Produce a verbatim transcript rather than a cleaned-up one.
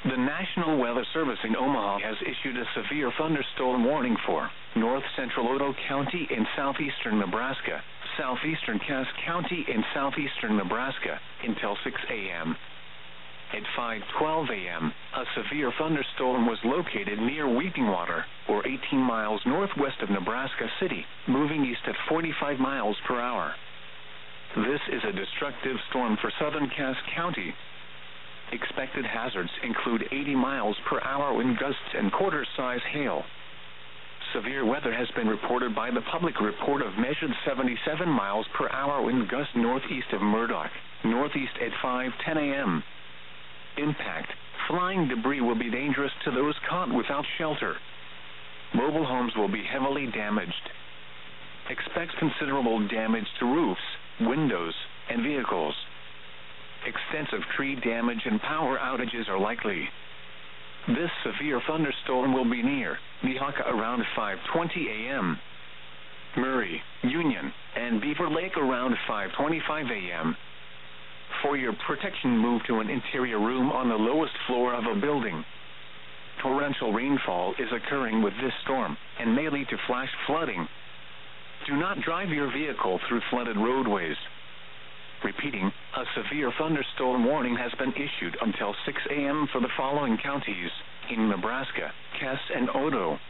The National Weather Service in Omaha has issued a severe thunderstorm warning for north central Otoe County in southeastern Nebraska, southeastern Cass County in southeastern Nebraska, until six a m At five twelve a m, a severe thunderstorm was located near Weeping Water, or eighteen miles northwest of Nebraska City, moving east at forty-five miles per hour. This is a destructive storm for southern Cass County. Expected hazards include eighty miles per hour wind gusts and quarter-size hail. Severe weather has been reported by the public report of measured seventy-seven miles per hour wind gusts northeast of Murdock, northeast at five ten a m Impact: flying debris will be dangerous to those caught without shelter. Mobile homes will be heavily damaged. Expect considerable damage to roofs, windows, and vehicles. Extensive tree damage and power outages are likely. This severe thunderstorm will be near Nehawka around five twenty a m Murray, Union, and Beaver Lake around five twenty-five a m For your protection, move to an interior room on the lowest floor of a building. Torrential rainfall is occurring with this storm and may lead to flash flooding. Do not drive your vehicle through flooded roadways. Repeating, a severe thunderstorm warning has been issued until six a m for the following counties in Nebraska: Cass and Otoe.